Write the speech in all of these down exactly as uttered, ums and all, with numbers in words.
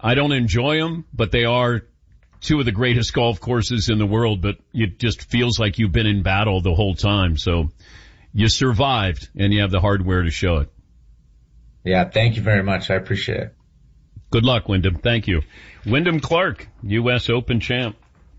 I don't enjoy them, but they are two of the greatest golf courses in the world, but it just feels like you've been in battle the whole time. So you survived, and you have the hardware to show it. Yeah, thank you very much. I appreciate it. Good luck, Wyndham. Thank you. Wyndham Clark, U S Open champ.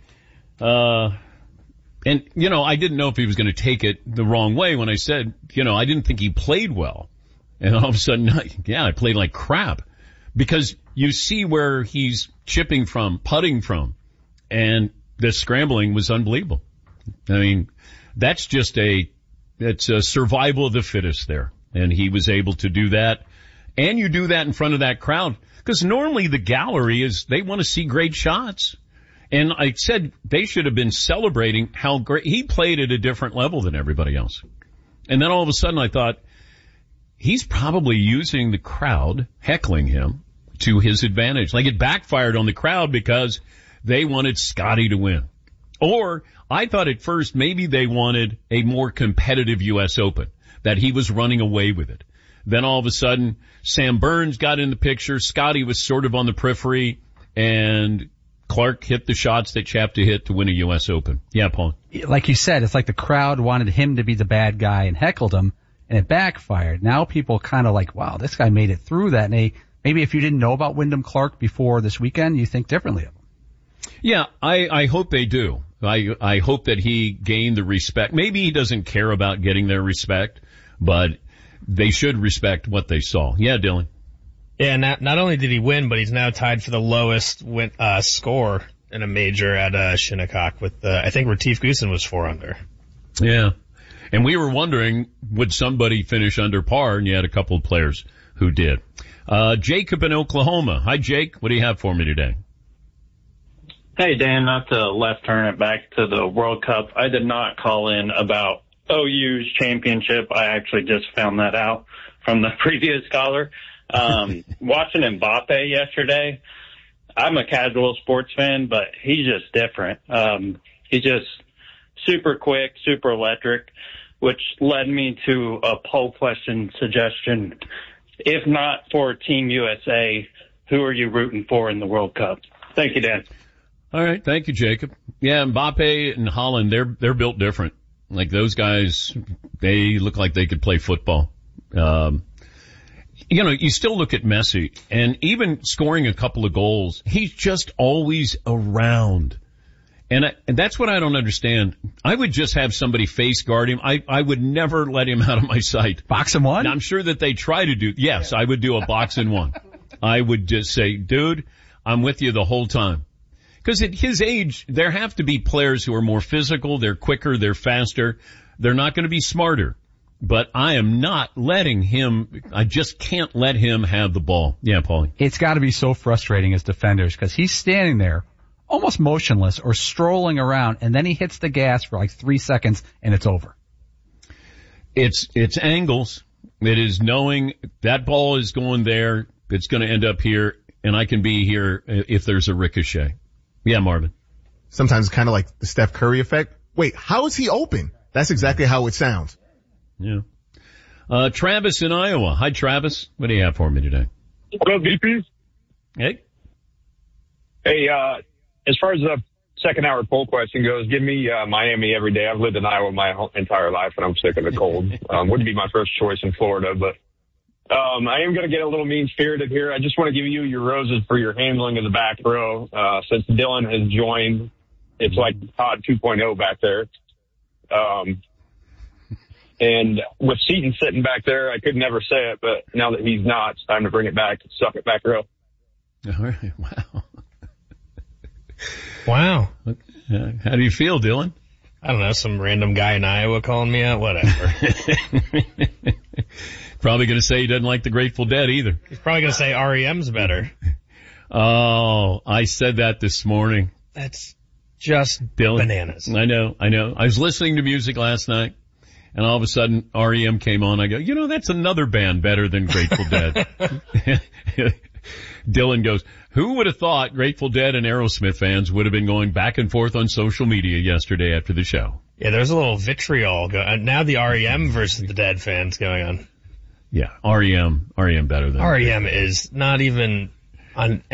Uh, and, you know, I didn't know if he was going to take it the wrong way when I said, you know, I didn't think he played well. And all of a sudden, yeah, I played like crap. Because you see where he's chipping from, putting from, and the scrambling was unbelievable. I mean, that's just a, it's a survival of the fittest there. And he was able to do that. And you do that in front of that crowd. Because normally the gallery is, they want to see great shots. And I said they should have been celebrating how great, he played at a different level than everybody else. And then all of a sudden I thought, he's probably using the crowd, heckling him, to his advantage. Like it backfired on the crowd because they wanted Scotty to win. Or I thought at first maybe they wanted a more competitive U S Open, that he was running away with it. Then all of a sudden, Sam Burns got in the picture. Scotty was sort of on the periphery, and Clark hit the shots that you have to hit to win a U S Open. Yeah, Paul. Like you said, it's like the crowd wanted him to be the bad guy and heckled him, and it backfired. Now people kind of like, wow, this guy made it through that. And they, maybe if you didn't know about Wyndham Clark before this weekend, you think differently of him. Yeah, I, I hope they do. I, I hope that he gained the respect. Maybe he doesn't care about getting their respect, but they should respect what they saw. Yeah, Dylan. Yeah, not, not only did he win, but he's now tied for the lowest win, uh, score in a major at, uh, Shinnecock with, uh, I think Retief Goosen was four under. Yeah. And we were wondering, would somebody finish under par? And you had a couple of players who did. Uh, Jacob in Oklahoma. Hi, Jake. What do you have for me today? Hey, Dan, not to left turn it back to the World Cup. I did not call in about O U's championship. I actually just found that out from the previous caller. Um, watching Mbappe yesterday, I'm a casual sports fan, but he's just different. Um, he's just super quick, super electric, which led me to a poll question suggestion. If not for Team U S A, who are you rooting for in the World Cup? Thank you, Dan. All right. Thank you, Jacob. Yeah, Mbappe and Holland, they're, they're built different. Like those guys, they look like they could play football. Um, you know, you still look at Messi, and even scoring a couple of goals, he's just always around. And, I, and that's what I don't understand. I would just have somebody face guard him. I, I would never let him out of my sight. Box and one? Now, I'm sure that they try to do, yes, I would do a box and one. I would just say, dude, I'm with you the whole time. Because at his age, there have to be players who are more physical, they're quicker, they're faster. They're not going to be smarter. But I am not letting him, I just can't let him have the ball. Yeah, Paulie. It's got to be so frustrating as defenders because he's standing there almost motionless or strolling around, and then he hits the gas for like three seconds and it's over. It's, it's angles. It is knowing that ball is going there, it's going to end up here, and I can be here if there's a ricochet. Yeah, Marvin. Sometimes it's kind of like the Steph Curry effect. Wait, how is he open? That's exactly how it sounds. Yeah. Uh, Travis in Iowa. Hi, Travis. What do you have for me today? What up, V Ps? Hey. Hey, uh, as far as the second hour poll question goes, give me, uh, Miami every day. I've lived in Iowa my whole entire life and I'm sick of the cold. Um, wouldn't be my first choice in Florida, but, um, I am going to get a little mean spirited here. I just want to give you your roses for your handling of the back row. Uh, since Dylan has joined, it's like Todd two point oh back there. Um, and with Seton sitting back there, I could never say it, but now that he's not, it's time to bring it back. Suck it back row. All right. Wow. Wow. Uh, how do you feel, Dylan? I don't know, some random guy in Iowa calling me out, whatever. Probably going to say he doesn't like the Grateful Dead either. He's probably going to say R E M's better. Oh, I said that this morning. That's just Dylan, bananas. I know, I know. I was listening to music last night, and all of a sudden R E M came on. I go, you know, that's another band better than Grateful Dead. Dylan goes, who would have thought Grateful Dead and Aerosmith fans would have been going back and forth on social media yesterday after the show? Yeah, there's a little vitriol going. Now the R E M versus the Dead fans going on. Yeah, R E M, R E M better than R E M is not even on